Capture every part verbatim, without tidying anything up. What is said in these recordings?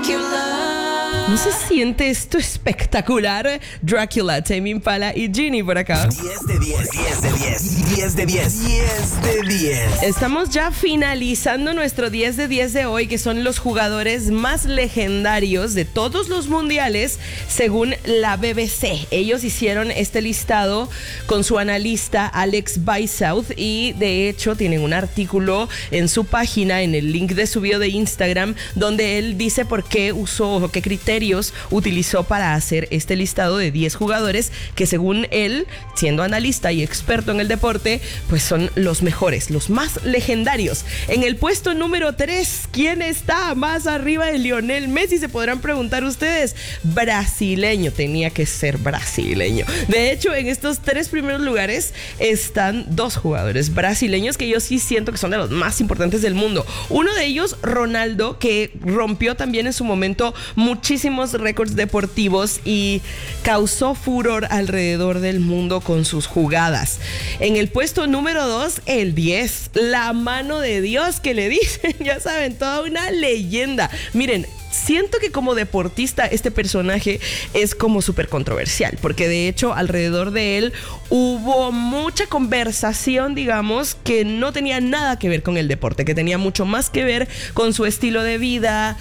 ¿No se siente esto espectacular? Dracula, Tame Impala y Genie por acá. diez de diez, diez de diez, diez de diez, diez de diez. Estamos ya finalizando nuestro diez de diez de hoy, que son los jugadores más legendarios de todos los mundiales, según la B B C. Ellos hicieron este listado con su analista Alex Bysouth y de hecho tienen un artículo en su página, en el link de su bio de Instagram, donde él dice por qué usó o qué criterios utilizó para hacer este listado de diez jugadores que, según él, siendo analista y experto en el deporte, pues son los mejores, los más legendarios. En el puesto número tres, ¿quién está más arriba de Lionel Messi? Se podrán preguntar ustedes. Brasileño, tenía que ser brasileño. De hecho, en estos tres primeros lugares están dos jugadores brasileños que yo sí siento que son de los más importantes del mundo. Uno de ellos, Ronaldo, que rompió también en su momento muchísimos récords deportivos y causó furor alrededor del mundo con sus jugadas. En el puesto número dos, el diez, la mano de Dios que le dicen, ya saben, toda una leyenda. Miren, siento que como deportista este personaje es como súper controversial, porque de hecho alrededor de él hubo mucha conversación, digamos, que no tenía nada que ver con el deporte, que tenía mucho más que ver con su estilo de vida,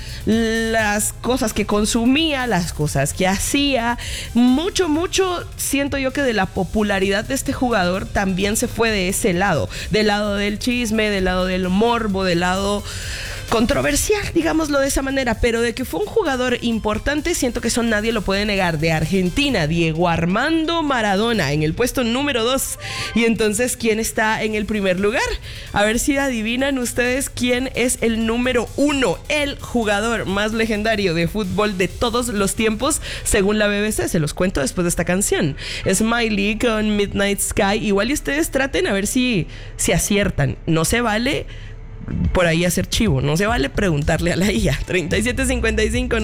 las cosas que consumía, las cosas que hacía. Mucho, mucho siento yo que de la popularidad de este jugador también se fue de ese lado, del lado del chisme, del lado del morbo, del lado controversial, digámoslo de esa manera, pero de que fue un jugador importante, siento que eso nadie lo puede negar. De Argentina, Diego Armando Maradona, en el puesto número dos. Y entonces, ¿quién está en el primer lugar? A ver si adivinan ustedes quién es el número uno, el jugador más legendario de fútbol de todos los tiempos, según la B B C. Se los cuento después de esta canción. Smiley con Midnight Sky. Igual y ustedes traten a ver si, si aciertan. No se vale por ahí hacer chivo, no se vale preguntarle a la I A. treinta y siete cincuenta y cinco